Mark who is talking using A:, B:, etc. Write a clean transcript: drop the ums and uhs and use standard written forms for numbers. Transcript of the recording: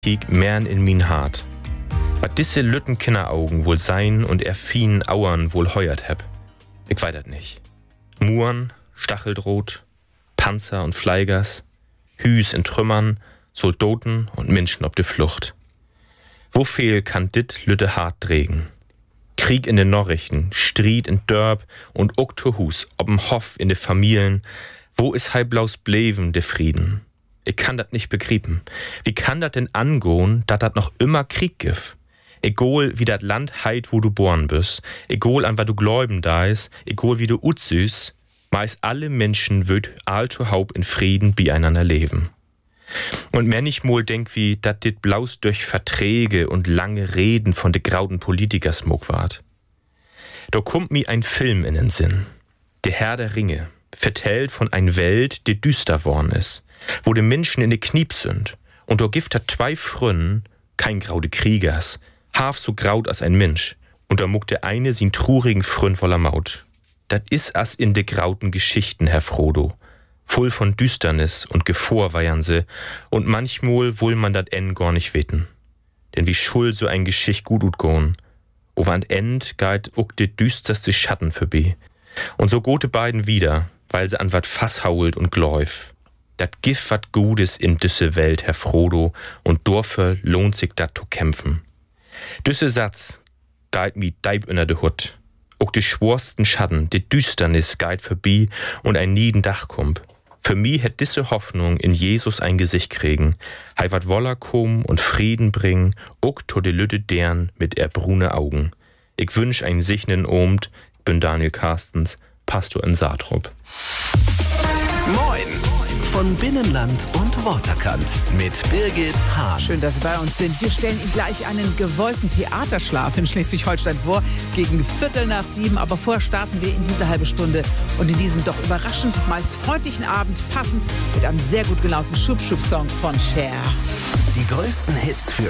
A: Kiek mern in min Hart. Was disse lütten Kinderaugen wohl sein und erfien Auern wohl heuert heb. Ich weiß das nicht. Muren, Stacheldrot, Panzer und Fleigers, Hüs in Trümmern, Soldaten und Menschen ob de Flucht. Wo fehl kann dit lütte hart drägen? Krieg in den Norrichten, Stried in Dörp und Uktohus ob'm Hof in de Familien. Wo is halblaus bleiben de Frieden? Ich kann dat nicht begrieben. Wie kann dat denn angehen, dat noch immer Krieg gif? Egal wie dat Land heit, wo du born bist, egal an wat du gläuben da is, egal wie du utsüß, meist alle Menschen würd allzu Haupt in Frieden beieinander leben. Und mehr nicht mal denk wie, dat dit blaus durch Verträge und lange Reden von de grauden Politiker smog ward. Da kommt mi ein Film in den Sinn. Der Herr der Ringe, vertellt von ein Welt, die düster worn is, wo de Menschen in de Kniep sind, und da gift hat zwei Frönnen, kein graude Kriegers, half so graut als ein Mensch, und da muck der eine sin trurigen Frönn voller Maut. Dat is as in de grauten Geschichten, Herr Frodo, voll von Düsternis und Gefahr weiern se, und manchmal wohl man dat en gar nicht weten. Denn wie schul so ein Geschicht gut utgehen, over an End geit uck de düsterste Schatten vorbei. Und so gote beiden wieder, weil se an wat Fass hault und gläuf. Dat gif wat Gutes in düsse Welt, Herr Frodo, und dafür lohnt sich dat zu kämpfen. Düsse Satz geit mi deib inner de Hut. Auch de schworsten Schatten, de Düsternis geit vorbei und ein nieden Dach kump. Für mi hätt disse Hoffnung in Jesus ein Gesicht kriegen. Hei wat woller kommen und Frieden bringen, ook to de Lütte deren mit brune Augen. Ich wünsch einen sichnen Abend. Ich bin Daniel Carstens, Pastor in Saatrup.
B: Moin! Von Binnenland und Waterkant mit Birgit Hahn.
C: Schön, dass Sie bei uns sind. Wir stellen Ihnen gleich einen gewollten Theaterschlaf in Schleswig-Holstein vor, gegen 6:15. Aber vorher starten wir in diese halbe Stunde und in diesen doch überraschend meist freundlichen Abend, passend mit einem sehr gut gelaunten Schub-Schub-Song von Cher.
B: Die größten Hits für